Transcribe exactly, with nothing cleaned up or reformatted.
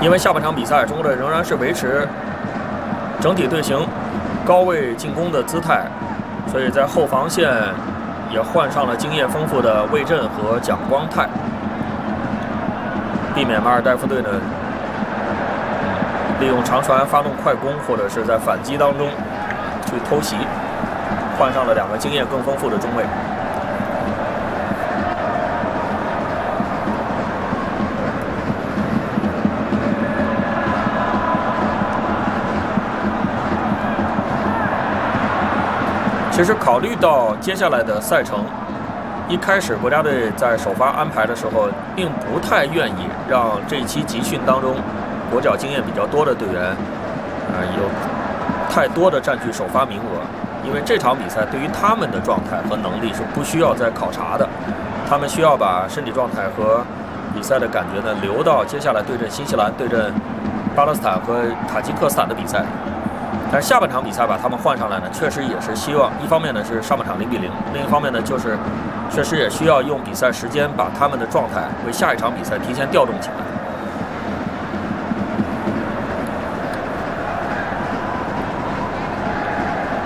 因为下半场比赛，中国队仍然是维持整体队形高位进攻的姿态，所以在后防线也换上了经验丰富的魏震和蒋光太，避免马尔代夫队呢利用长传发动快攻，或者是在反击当中去偷袭。换上了两个经验更丰富的中卫。 其实考虑到接下来的赛程，一开始国家队在首发安排的时候，并不太愿意让这一期集训当中国脚经验比较多的队员，呃，有太多的占据首发名额，因为这场比赛对于他们的状态和能力是不需要再考察的，他们需要把身体状态和比赛的感觉呢留到接下来对阵新西兰、对阵巴勒斯坦和塔吉克斯坦的比赛。 但是下半场比赛把他们换上来呢，确实也是希望，一方面呢是上半场零比零，另一方面呢就是确实也需要用比赛时间把他们的状态为下一场比赛提前调动起来。